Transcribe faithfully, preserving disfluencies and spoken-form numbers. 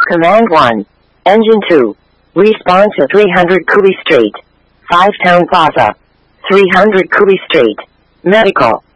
Command one. Engine two. Respawn to three hundred Cooley Street. five Town Plaza. three hundred Cooley Street. Medical.